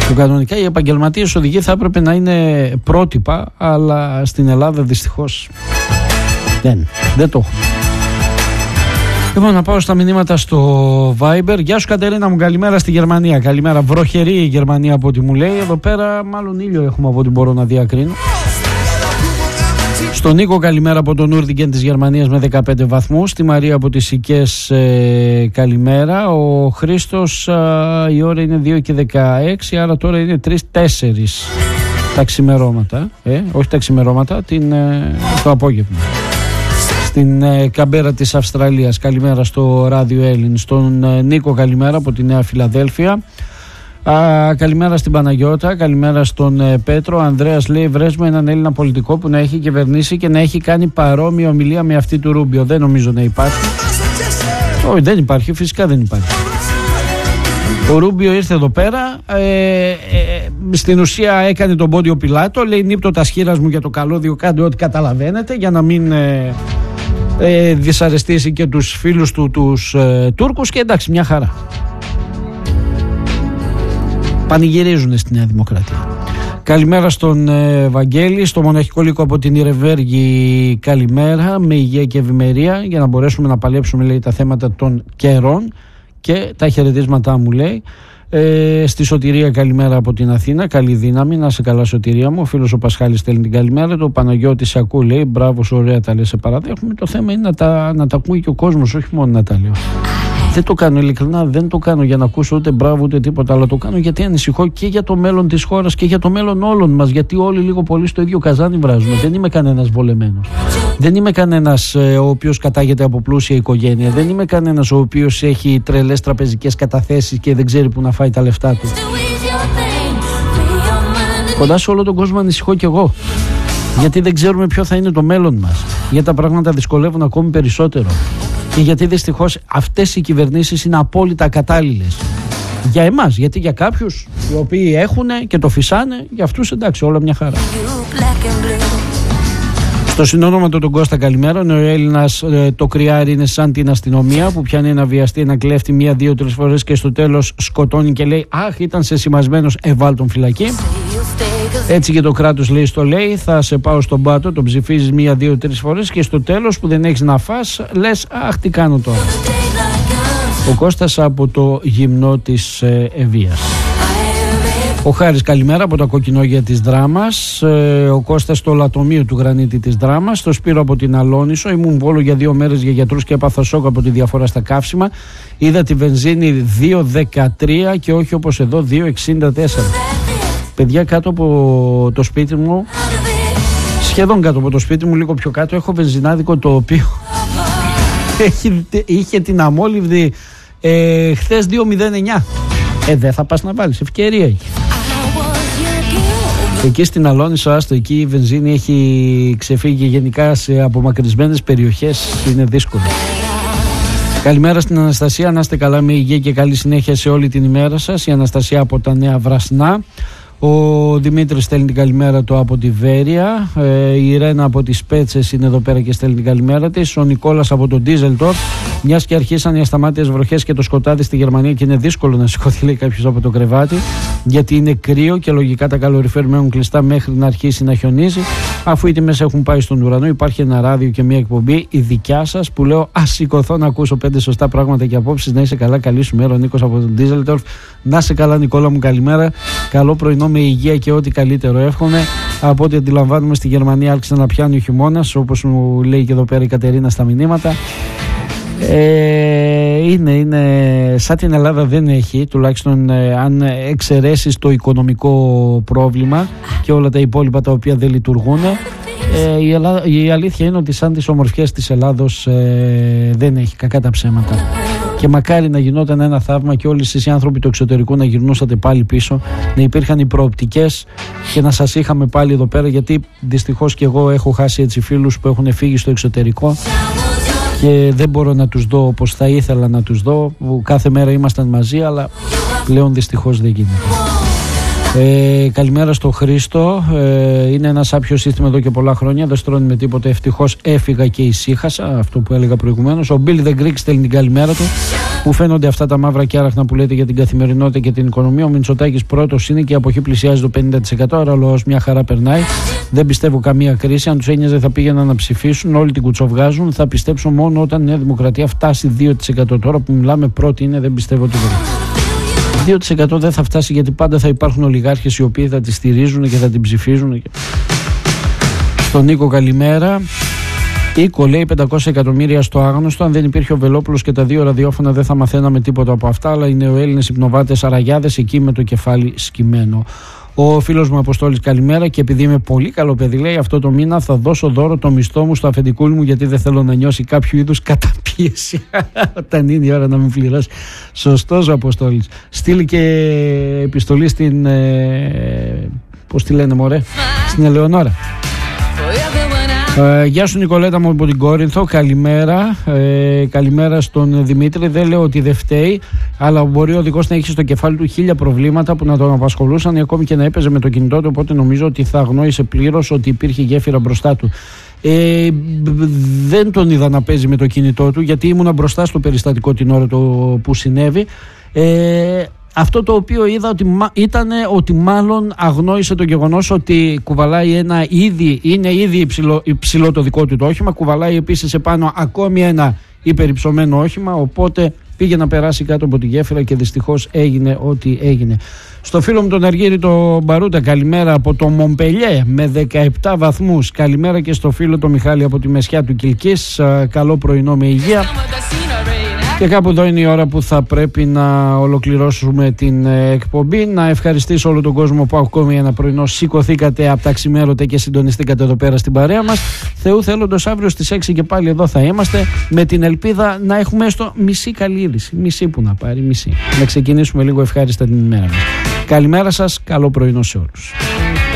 Που κανονικά οι επαγγελματίες οδηγοί θα έπρεπε να είναι πρότυπα, αλλά στην Ελλάδα δυστυχώς δεν το έχουμε. Λοιπόν, να πάω στα μηνύματα στο Viber. Γεια σου Κατερίνα μου, καλημέρα στη Γερμανία. Καλημέρα, βροχερή η Γερμανία από ό,τι μου λέει. Εδώ πέρα μάλλον ήλιο έχουμε από ό,τι μπορώ να διακρίνω. Στον Νίκο καλημέρα από τον Ούρδικεν της Γερμανίας με 15 βαθμούς. Στη Μαρία από τις Σικές καλημέρα. Ο Χρήστος, η ώρα είναι 2 και 16, άρα τώρα είναι 3-4 τα ξημερώματα. Όχι τα ξημερώματα, το απόγευμα. Στην Καμπέρα της Αυστραλίας καλημέρα στο Ράδιο Έλλην. Στον Νίκο καλημέρα από τη Νέα Φιλαδέλφια. Καλημέρα στην Παναγιώτα, καλημέρα στον Πέτρο. Ο Ανδρέας λέει: βρες μου έναν Έλληνα πολιτικό που να έχει κυβερνήσει και να έχει κάνει παρόμοια ομιλία με αυτή του Ρούμπιο. Δεν νομίζω να υπάρχει. Όχι, δεν υπάρχει, φυσικά δεν υπάρχει. Ο Ρούμπιο ήρθε εδώ πέρα, στην ουσία έκανε τον Πόντιο Πιλάτο, λέει: νύπτω τα σχήρας μου για το καλώδιο, κάντε ό,τι καταλαβαίνετε για να μην δυσαρεστήσει και τους φίλους του τους Τούρκους, και εντάξει, μια χαρά. Πανηγυρίζουν στη Νέα Δημοκρατία. Καλημέρα στον Βαγγέλη, στο μοναχικό λύκο από την Ιρεβέργη καλημέρα, με υγεία και ευημερία για να μπορέσουμε να παλέψουμε, λέει, τα θέματα των καιρών, και τα χαιρετίσματά μου, λέει. Στη Σωτηρία καλημέρα από την Αθήνα, καλή δύναμη, να σε καλά Σωτηρία μου. Ο φίλος ο Πασχάλης στέλνει την καλημέρα, το Παναγιώτη σε ακούω, λέει, μπράβο, ωραία τα λες, σε παραδέχομαι. Το θέμα είναι να τα ακούει και ο κόσμος, όχι μόνο να τα λέω. Δεν το κάνω ειλικρινά, δεν το κάνω για να ακούσω ούτε μπράβο ούτε τίποτα, αλλά το κάνω γιατί ανησυχώ και για το μέλλον της χώρας και για το μέλλον όλων μας. Γιατί όλοι λίγο πολύ στο ίδιο καζάνι βράζουμε. Δεν είμαι κανένας βολεμένος. Δεν είμαι κανένας ο οποίος κατάγεται από πλούσια οικογένεια. Δεν είμαι κανένας ο οποίος έχει τρελές τραπεζικές καταθέσεις και δεν ξέρει που να φάει τα λεφτά του. Κοντά σε όλο τον κόσμο ανησυχώ κι εγώ. Γιατί δεν ξέρουμε ποιο θα είναι το μέλλον μας. Γιατί τα πράγματα δυσκολεύουν ακόμη περισσότερο. Και γιατί δυστυχώς αυτές οι κυβερνήσεις είναι απόλυτα ακατάλληλες για εμάς. Γιατί για κάποιους οι οποίοι έχουν και το φυσάνε, για αυτούς εντάξει, όλα μια χαρά. Στο συνόνοματο τον Κώστα καλημέρα. Ο Έλληνας το κρυάρι είναι σαν την αστυνομία που πιάνει ένα βιαστή, ένα κλέφτη 1, 2, 3 φορές και στο τέλος σκοτώνει και λέει αχ, ήταν σεσημασμένος, εβάλ τον φυλακή. Έτσι και το κράτος λέει στο λέει, θα σε πάω στον πάτο, τον ψηφίζεις 1, 2, 3 φορές και στο τέλος που δεν έχεις να φας λες αχ, τι κάνω τώρα. Ο Κώστας από το γυμνό της Ευβίας. Ο Χάρης καλημέρα από τα κοκκινόγια της Δράμας. Ο Κώστας στο λατομείο του Γρανίτη της Δράμας. Το Σπύρο από την Αλόνισο. Ήμουν Βόλο για 2 μέρες για γιατρούς και έπαθα σοκ από τη διαφορά στα καύσιμα. Είδα τη βενζίνη 2,13 και όχι όπως εδώ 2,64. Παιδιά, κάτω από το σπίτι μου, σχεδόν κάτω από το σπίτι μου, λίγο πιο κάτω, έχω βενζινάδικο το οποίο είχε την αμόλυβδη χθες 2,09. Δεν θα πας να βάλεις, ευκαιρία έχει. Εκεί στην Αλόνισο, άστο, εκεί η βενζίνη έχει ξεφύγει, γενικά σε απομακρυσμένες περιοχές είναι δύσκολο. Καλημέρα στην Αναστασία, να είστε καλά με υγεία και καλή συνέχεια σε όλη την ημέρα σας. Η Αναστασία από τα Νέα Βρασνά. Ο Δημήτρης στέλνει την καλημέρα του από τη Βέρεια. Η Ρένα από τις Πέτσες είναι εδώ πέρα και στέλνει την καλημέρα της. Ο Νικόλας από τον Ντίζελτορφ. Μιας και αρχίσαν οι ασταμάτητες βροχές και το σκοτάδι στη Γερμανία και είναι δύσκολο να σηκωθεί, λέει κάποιος, από το κρεβάτι, γιατί είναι κρύο και λογικά τα καλοριφέρ μένουν κλειστά μέχρι να αρχίσει να χιονίζει. Αφού οι τιμές έχουν πάει στον ουρανό, υπάρχει ένα ράδιο και μια εκπομπή, η δικιά σας, που λέω ας σηκωθώ να ακούσω 5 σωστά πράγματα και απόψεις. Να είσαι καλά, καλή σου μέρα. Ο Νίκος από τον Ντίζελτορφ. Να είσαι καλά, Νικόλα μου, καλημέρα. Καλό πρωινό με υγεία και ό,τι καλύτερο εύχομαι. Από ό,τι αντιλαμβάνουμε, στη Γερμανία άρχισε να πιάνει ο χειμώνας, όπως μου λέει και εδώ πέρα η Κατερίνα στα μηνύματα. Είναι σαν την Ελλάδα, δεν έχει, τουλάχιστον αν εξαιρέσεις το οικονομικό πρόβλημα και όλα τα υπόλοιπα τα οποία δεν λειτουργούν. Η αλήθεια είναι ότι σαν τις ομορφιές της Ελλάδος δεν έχει, κακά τα ψέματα. Και μακάρι να γινόταν ένα θαύμα και όλοι εσείς οι άνθρωποι του εξωτερικού να γυρνούσατε πάλι πίσω, να υπήρχαν οι προοπτικές και να σας είχαμε πάλι εδώ πέρα, γιατί δυστυχώς και εγώ έχω χάσει έτσι φίλους που έχουν φύγει στο εξωτερικό και δεν μπορώ να τους δω όπως θα ήθελα να τους δω. Κάθε μέρα ήμασταν μαζί, αλλά πλέον δυστυχώς δεν γίνεται. Καλημέρα στο Χρήστο. Είναι ένα σάπιο σύστημα εδώ και πολλά χρόνια. Δεν στρώνει με τίποτα. Ευτυχώς έφυγα και ησύχασα. Αυτό που έλεγα προηγουμένως. Ο Bill the Greek στέλνει την καλημέρα του. Μου φαίνονται αυτά τα μαύρα και άραχνα που λέτε για την καθημερινότητα και την οικονομία. Ο Μητσοτάκης πρώτος είναι και η αποχή πλησιάζει το 50%. Άρα λόγος μια χαρά περνάει. Δεν πιστεύω καμία κρίση. Αν τους ένοιαζε θα πήγαιναν να ψηφίσουν. Όλοι την κουτσοβγάζουν. Θα πιστέψω μόνο όταν η Νέα Δημοκρατία φτάσει 2%. Τώρα που μιλάμε πρώτη είναι, δεν πιστεύω τίποτα. 2% δεν θα φτάσει γιατί πάντα θα υπάρχουν ολιγάρχες οι οποίοι θα τη στηρίζουν και θα την ψηφίζουν. Στον Νίκο καλημέρα. Οίκο λέει 500 εκατομμύρια στο άγνωστο. Αν δεν υπήρχε ο Βελόπουλος και τα δύο ραδιόφωνα δεν θα μαθαίναμε τίποτα από αυτά. Αλλά είναι ο Έλληνες υπνοβάτες αραγιάδες εκεί με το κεφάλι σκυμμένο. Ο φίλος μου Αποστόλης καλημέρα και επειδή είμαι πολύ καλό παιδί λέει αυτό το μήνα θα δώσω δώρο το μισθό μου στο αφεντικούλι μου γιατί δεν θέλω να νιώσει κάποιο είδους καταπίεση όταν είναι η ώρα να μην πληρώσει. Σωστός ο Αποστόλης. Στείλει και επιστολή στην πώς τη λένε μωρέ, στην Ελεονόρα. Γεια σου Νικολέτα μου από την Κόρινθο, καλημέρα. Καλημέρα στον Δημήτρη. Δεν λέω ότι δεν φταίει, αλλά μπορεί ο οδηγός να έχει στο κεφάλι του 1000 προβλήματα που να τον απασχολούσαν ή ακόμη και να έπαιζε με το κινητό του. Οπότε νομίζω ότι θα αγνόησε πλήρως ότι υπήρχε γέφυρα μπροστά του. Δεν τον είδα να παίζει με το κινητό του, γιατί ήμουνα μπροστά στο περιστατικό την ώρα που συνέβη. Αυτό το οποίο είδα ήταν ότι μάλλον αγνόησε το γεγονός ότι κουβαλάει ένα είναι ήδη υψηλό το δικό του το όχημα, κουβαλάει επίσης επάνω ακόμη ένα υπερυψωμένο όχημα, οπότε πήγε να περάσει κάτω από τη γέφυρα και δυστυχώς έγινε ό,τι έγινε. Στο φίλο μου τον Αργύρη το Μπαρούτα, καλημέρα από το Μομπελιέ με 17 βαθμούς. Καλημέρα και στο φίλο το Μιχάλη από τη Μεσιά του Κιλκής. Καλό πρωινό με υγεία. Και κάπου εδώ είναι η ώρα που θα πρέπει να ολοκληρώσουμε την εκπομπή. Να ευχαριστήσω όλο τον κόσμο που ακόμη ένα πρωινό σηκωθήκατε από τα ξημέρωτα και συντονιστήκατε εδώ πέρα στην παρέα μας. Θεού θέλοντος αύριο στις 6 και πάλι εδώ θα είμαστε, με την ελπίδα να έχουμε έστω μισή καλή είδηση. Μισή που να πάρει, μισή. Να ξεκινήσουμε λίγο ευχάριστα την ημέρα μας. Καλημέρα σας, καλό πρωινό σε όλους.